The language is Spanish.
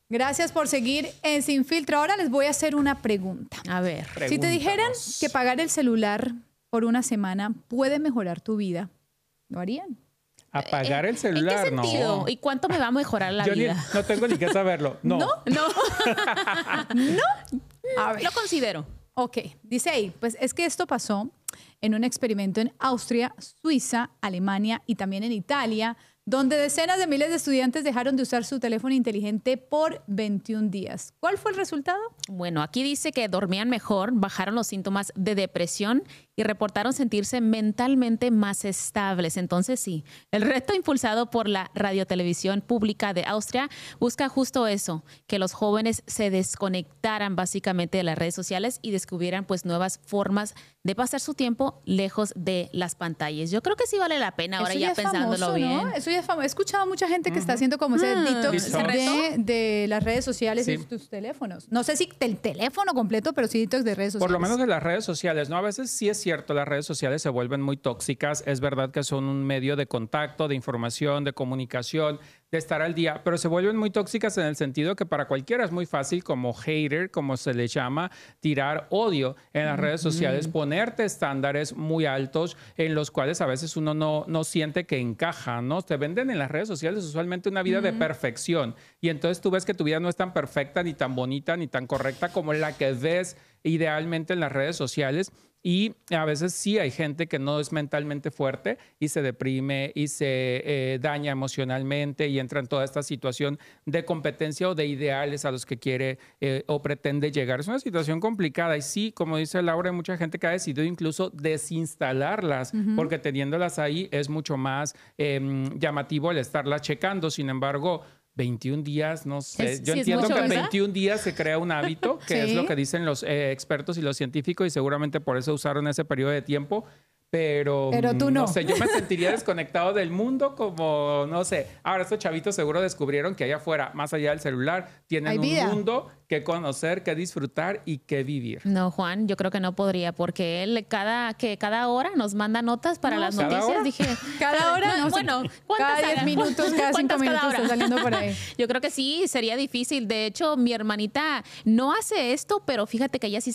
Gracias por seguir en Sin Filtro. Ahora les voy a hacer una pregunta. A ver. Si te dijeran que pagar el celular por una semana puede mejorar tu vida, ¿lo harían? Apagar el celular, ¿En qué sentido? no. ¿Y cuánto me va a mejorar la Yo vida? no tengo ni que saberlo. No. No. ¿No? A ver. Lo considero. Ok, dice ahí, pues es que esto pasó en un experimento en Austria, Suiza, Alemania y también en Italia, donde decenas de miles de estudiantes dejaron de usar su teléfono inteligente por 21 días. ¿Cuál fue el resultado? Bueno, aquí dice que dormían mejor, bajaron los síntomas de depresión y reportaron sentirse mentalmente más estables. Entonces sí, el reto impulsado por la radiotelevisión pública de Austria busca justo eso, que los jóvenes se desconectaran básicamente de las redes sociales y descubrieran pues nuevas formas de pasar su tiempo lejos de las pantallas. Yo creo que sí vale la pena ahora Eso ya es pensándolo famoso, bien. ¿no? Eso ya es famoso. He escuchado a mucha gente que está haciendo como ese detox de las redes sociales y tus teléfonos. No sé si el teléfono completo, pero sí detox de redes sociales. Por lo menos de las redes sociales, ¿no? A veces sí es cierto, las redes sociales se vuelven muy tóxicas. Es verdad que son un medio de contacto, de información, de comunicación, de estar al día, pero se vuelven muy tóxicas en el sentido que para cualquiera es muy fácil, como hater, como se le llama, tirar odio en las redes sociales, ponerte estándares muy altos en los cuales a veces uno no siente que encaja, ¿no? Te venden en las redes sociales usualmente una vida de perfección y entonces tú ves que tu vida no es tan perfecta, ni tan bonita, ni tan correcta como la que ves idealmente en las redes sociales. Y a veces sí hay gente que no es mentalmente fuerte y se deprime y se daña emocionalmente y entra en toda esta situación de competencia o de ideales a los que quiere o pretende llegar. Es una situación complicada y sí, como dice Laura, hay mucha gente que ha decidido incluso desinstalarlas porque teniéndolas ahí es mucho más llamativo el estarlas checando. Sin embargo, 21 días, no sé. Yo entiendo que en 21 días se crea un hábito, que es lo que dicen los expertos y los científicos, y seguramente por eso usaron ese periodo de tiempo. Pero tú no. No sé, yo me sentiría desconectado del mundo como, no sé. Ahora, estos chavitos seguro descubrieron que allá afuera, más allá del celular, tienen un mundo que conocer, que disfrutar y que vivir. No, Juan, yo creo que no podría, porque él cada hora nos manda notas para las noticias. ¿Hora? Dije, cada hora, no, bueno, cada 10 minutos, cada 5 minutos está saliendo por ahí. Yo creo que sí, sería difícil. De hecho, mi hermanita no hace esto, pero fíjate que ella sí